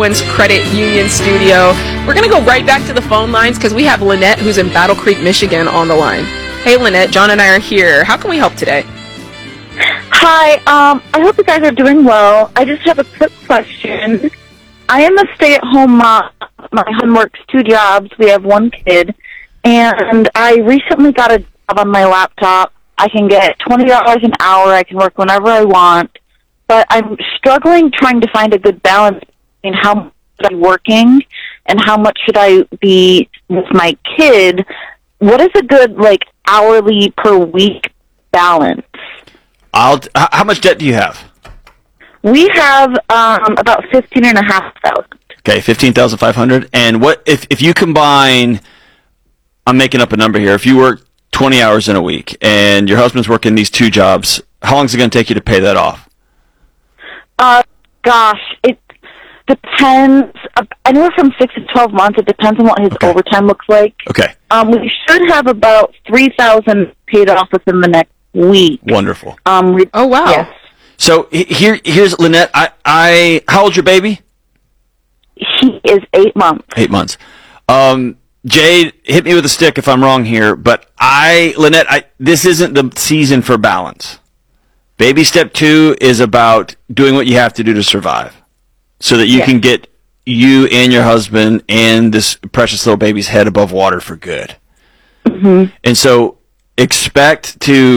Credit Union Studio. We're going to go right back to the phone lines because we have Lynette, who's in Battle Creek, Michigan, on the line. Hey, Lynette, John and I are here. How can we help today? Hi, I hope you guys are doing well. I just have a quick question. I am a stay-at-home mom. My husband works 2 jobs. We have 1 kid. And I recently got a job on my laptop. I can get $20 an hour. I can work whenever I want. But I'm struggling trying to find a good balance between how much I'm working and how much should I be with my kid. What is a good, hourly per week balance? How much debt do you have? We have about $15,500. Okay, $15,500. And what if you combine? I'm making up a number here. If you work 20 hours in a week and your husband's working these 2 jobs, how long is it going to take you to pay that off? It depends. Anywhere from 6 to 12 months. It depends on what his overtime looks like. Okay. We should have about $3,000 paid off within the next week. Wonderful. Oh wow. Yes. So here's Lynette. How old's your baby? He is 8 months. 8 months. Jade, hit me with a stick if I'm wrong here, but Lynette, this isn't the season for balance. Baby step 2 is about doing what you have to do to survive so that you can get you and your husband and this precious little baby's head above water for good. Mm-hmm. And so expect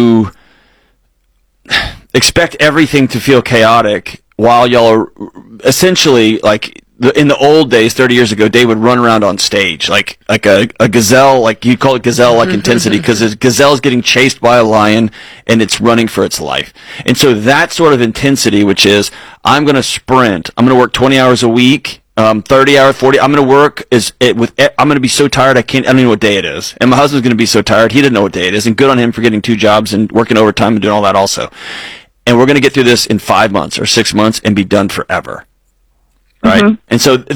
everything to feel chaotic while y'all are essentially in the old days, 30 years ago, Dave would run around on stage like a gazelle, you'd call it gazelle-like intensity, because a gazelle is getting chased by a lion and it's running for its life. And so that sort of intensity, which is, I'm going to sprint, I'm going to work 20 hours a week, 30 hours, 40, I'm going to work, I'm going to be so tired I don't even know what day it is. And my husband's going to be so tired, he didn't know what day it is, and good on him for getting 2 jobs and working overtime and doing all that also. And we're going to get through this in 5 months or 6 months and be done forever. Right, and so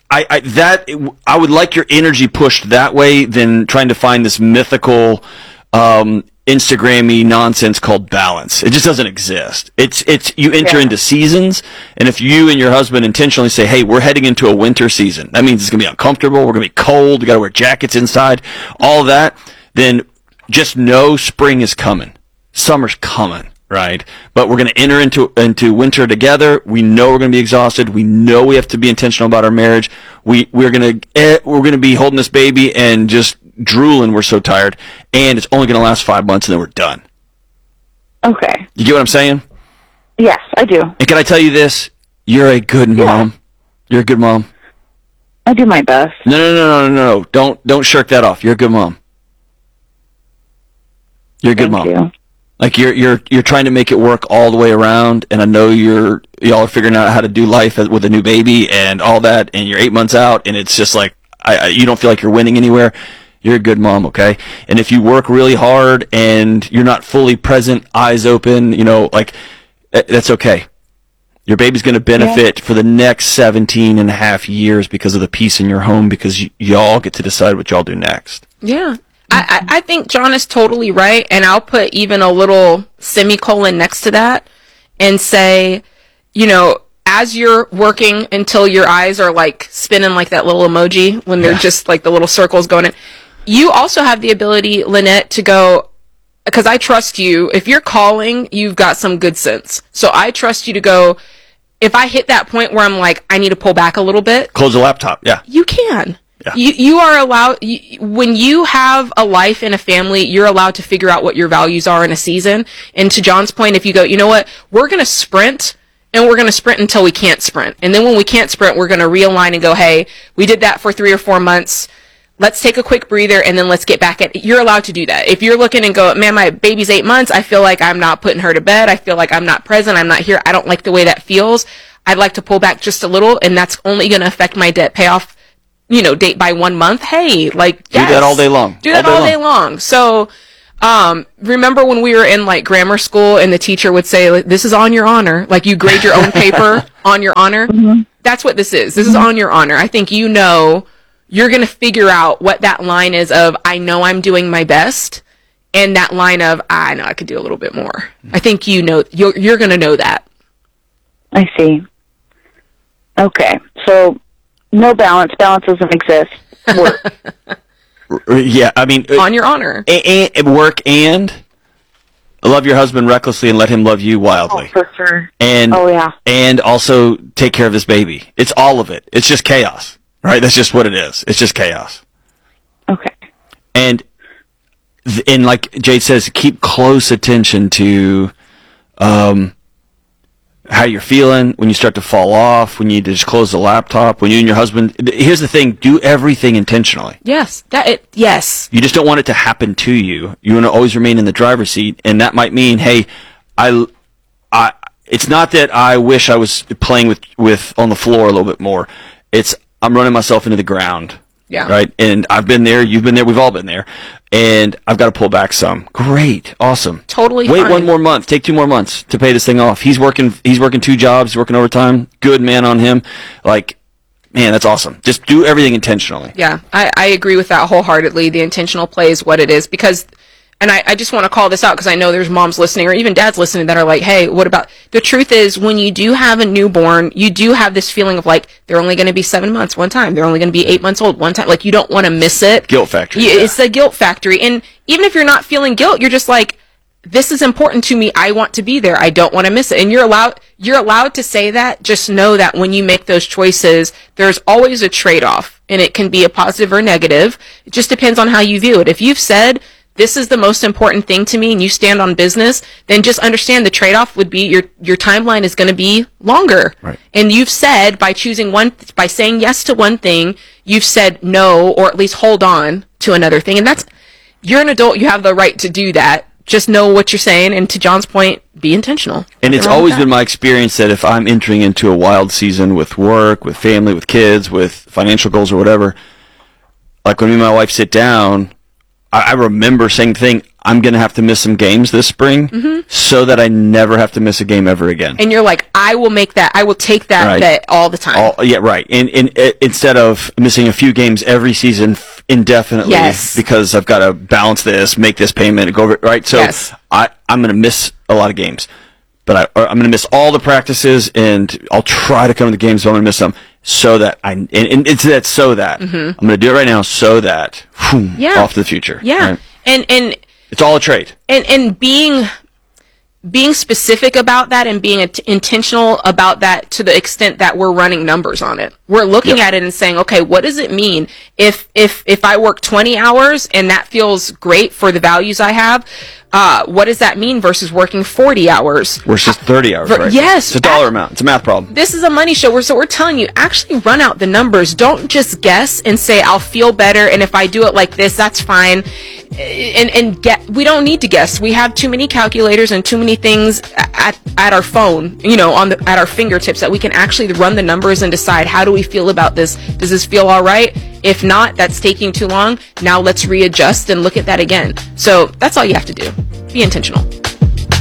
I would like your energy pushed that way than trying to find this mythical, Instagram-y nonsense called balance. It just doesn't exist. It's you enter into seasons, and if you and your husband intentionally say, "Hey, we're heading into a winter season," that means it's going to be uncomfortable. We're going to be cold. We got to wear jackets inside. All of that. Then just know spring is coming. Summer's coming. Right, but we're going to enter into winter together. We know we're going to be exhausted. We know we have to be intentional about our marriage. We're going to be holding this baby and just drooling. We're so tired, and it's only going to last 5 months, and then we're done. Okay. You get what I'm saying? Yes, I do. And can I tell you this? You're a good mom. Yeah. You're a good mom. I do my best. No. Don't shirk that off. You're a good mom. You're a good mom. Thank you. You're trying to make it work all the way around, and I know y'all are figuring out how to do life with a new baby and all that, and you're 8 months out, and it's just you don't feel like you're winning anywhere. You're a good mom, okay? And if you work really hard and you're not fully present, eyes open, that's okay. Your baby's going to benefit for the next 17 and a half years because of the peace in your home, because y'all get to decide what y'all do next. Yeah. I think John is totally right, and I'll put even a little semicolon next to that and say, as you're working until your eyes are spinning like that little emoji when they're just the little circles going in, you also have the ability, Lynette, to go, because I trust you. If you're calling, you've got some good sense. So I trust you to go, if I hit that point where I'm I need to pull back a little bit. Close the laptop, yeah. You can. Yeah. You are allowed, when you have a life and a family, you're allowed to figure out what your values are in a season. And to John's point, if you go, you know what, we're going to sprint, and we're going to sprint until we can't sprint. And then when we can't sprint, we're going to realign and go, hey, we did that for 3 or 4 months. Let's take a quick breather, and then let's get back at it. You're allowed to do that. If you're looking and go, man, my baby's 8 months, I feel like I'm not putting her to bed. I feel like I'm not present. I'm not here. I don't like the way that feels. I'd like to pull back just a little, and that's only going to affect my debt payoff, date by 1 month. Hey, yes. Do that all day long. Do that all day long. So, remember when we were in grammar school and the teacher would say, this is on your honor. You grade your own paper on your honor. Mm-hmm. That's what this is. This is on your honor. I think you're going to figure out what that line is of, I know I'm doing my best, and that line of, I know I could do a little bit more. I think you're going to know that. I see. Okay. So no balance. Balance doesn't exist. Work. Yeah, I mean, On your honor. work and love your husband recklessly and let him love you wildly. For sure. And Oh, yeah. and also take care of this baby. It's all of it. It's just chaos, right? That's just what it is. It's just chaos. Okay. And like Jade says, keep close attention to how you're feeling when you start to fall off, when you need to just close the laptop, when you and your husband. Here's the thing: do everything intentionally. Yes. Yes. You just don't want it to happen to you. You want to always remain in the driver's seat, and that might mean, hey, it's not that I wish I was playing with on the floor a little bit more. It's I'm running myself into the ground. Yeah. Right. And I've been there. You've been there. We've all been there. And I've got to pull back some. Great. Awesome. Totally Wait fine. 1 more month. Take 2 more months to pay this thing off. He's working 2 jobs. He's working overtime. Good man on him. Like, man, that's awesome. Just do everything intentionally. Yeah, I agree with that wholeheartedly. The intentional play is what it is because, and I just want to call this out because I know there's moms listening or even dads listening that are like, hey, what about, the truth is when you do have a newborn, you do have this feeling of like, they're only going to be 7 months one time. They're only going to be 8 months old one time. Like you don't want to miss it. Guilt factory. It's the guilt factory. And even if you're not feeling guilt, you're just like, this is important to me. I want to be there. I don't want to miss it. And you're allowed to say that. Just know that when you make those choices, there's always a trade-off and it can be a positive or negative. It just depends on how you view it. If you've said, this is the most important thing to me and you stand on business, then just understand the trade-off would be your timeline is going to be longer. Right. And you've said by saying yes to one thing, you've said no, or at least hold on to another thing. And you're an adult. You have the right to do that. Just know what you're saying. And to John's point, be intentional. And it's always been my experience that if I'm entering into a wild season with work, with family, with kids, with financial goals or whatever, like when me and my wife sit down, I remember saying the thing, I'm going to have to miss some games this spring so that I never have to miss a game ever again. And you're like, I will take that bet all the time. Yeah, right. And instead of missing a few games every season indefinitely because I've got to balance this, make this payment, go over, right? So I'm going to miss a lot of games. But I'm going to miss all the practices, and I'll try to come to the games, but I'm going to miss some. So that and it's that so that I'm going to do it right now so that off to the future. Yeah, right? and it's all a trade. And being specific about that and being intentional about that to the extent that we're running numbers on it. We're looking at it and saying, okay, what does it mean if I work 20 hours and that feels great for the values I have? What does that mean versus working 40 hours? Versus 30 hours, right? Yes. It's a dollar amount. It's a math problem. This is a money show. So we're telling you, actually run out the numbers. Don't just guess and say, I'll feel better. And if I do it like this, that's fine. We don't need to guess. We have too many calculators and too many things at our phone, at our fingertips that we can actually run the numbers and decide, how do we feel about this? Does this feel all right? If not, that's taking too long. Now let's readjust and look at that again. So that's all you have to do. Be intentional.